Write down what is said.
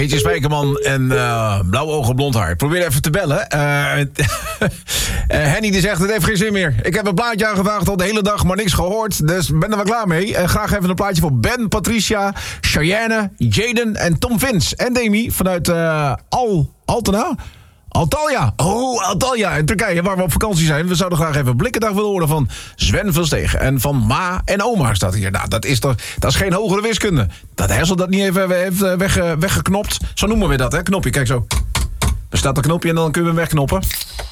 Geertje Spijkerman en blauwe ogen, blond haar. Ik probeer even te bellen. Henny die zegt, het heeft geen zin meer. Ik heb een plaatje aangevraagd al de hele dag, maar niks gehoord. Dus ben er wel klaar mee. Graag even een plaatje voor Ben, Patricia, Cheyenne, Jaden en Tom Vins. En Demi vanuit Altena. Antalya. Oh, Antalya in Turkije, waar we op vakantie zijn. We zouden graag even een blikkendag willen horen van Sven van Stegen. En van Ma en Oma staat hier. Nou, dat is geen hogere wiskunde. Dat Hessel dat niet even heeft weggeknopt. Zo noemen we dat, hè? Knopje, kijk zo. Er staat een knopje en dan kunnen we hem wegknoppen.